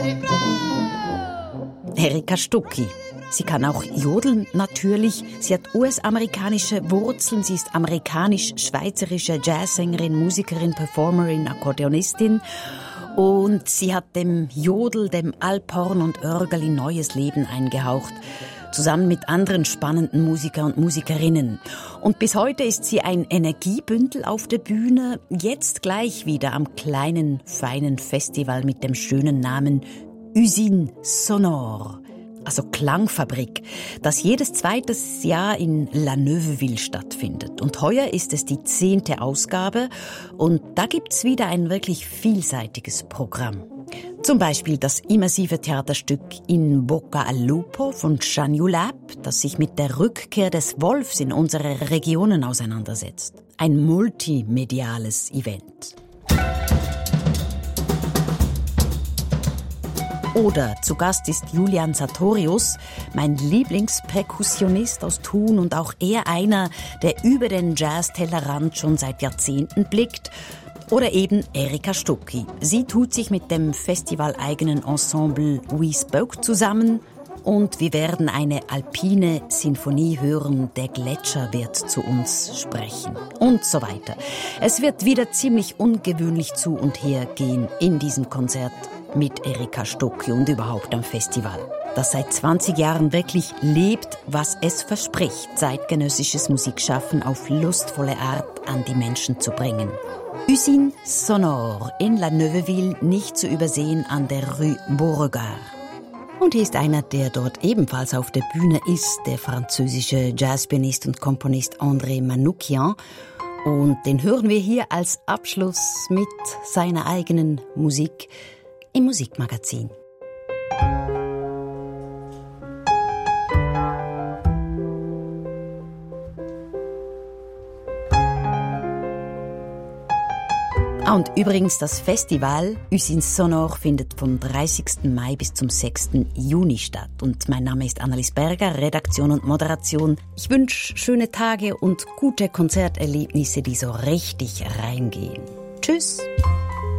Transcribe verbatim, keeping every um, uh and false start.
Erika Stucki. Sie kann auch jodeln, natürlich. Sie hat U S-amerikanische Wurzeln. Sie ist amerikanisch-schweizerische Jazzsängerin, Musikerin, Performerin, Akkordeonistin. Und sie hat dem Jodel, dem Alphorn und Örgeli neues Leben eingehaucht, zusammen mit anderen spannenden Musiker und Musikerinnen. Und bis heute ist sie ein Energiebündel auf der Bühne, jetzt gleich wieder am kleinen, feinen Festival mit dem schönen Namen Usine Sonore, also Klangfabrik, das jedes zweites Jahr in La Neuveville stattfindet. Und heuer ist es die zehnte Ausgabe und da gibt's wieder ein wirklich vielseitiges Programm. Zum Beispiel das immersive Theaterstück In Bocca al Lupo von Jean Ulab, das sich mit der Rückkehr des Wolfs in unsere Regionen auseinandersetzt. Ein multimediales Event. Oder zu Gast ist Julian Sartorius, mein Lieblingsperkussionist aus Thun und auch er einer, der über den Jazz-Tellerrand schon seit Jahrzehnten blickt. Oder eben Erika Stucki. Sie tut sich mit dem festivaleigenen Ensemble We Spoke zusammen und wir werden eine alpine Sinfonie hören, der Gletscher wird zu uns sprechen und so weiter. Es wird wieder ziemlich ungewöhnlich zu und her gehen in diesem Konzert mit Erika Stucki und überhaupt am Festival, das seit zwanzig Jahren wirklich lebt, was es verspricht, zeitgenössisches Musikschaffen auf lustvolle Art an die Menschen zu bringen. Usine Sonore in La Neuveville, nicht zu übersehen an der Rue Beauregard. Und hier ist einer, der dort ebenfalls auf der Bühne ist, der französische Jazzpianist und Komponist André Manoukian. Und den hören wir hier als Abschluss mit seiner eigenen Musik im Musikmagazin. Ah, und übrigens, das Festival Usine Sonore findet vom dreißigsten Mai bis zum sechsten Juni statt. Und mein Name ist Annelies Berger, Redaktion und Moderation. Ich wünsche schöne Tage und gute Konzerterlebnisse, die so richtig reingehen. Tschüss!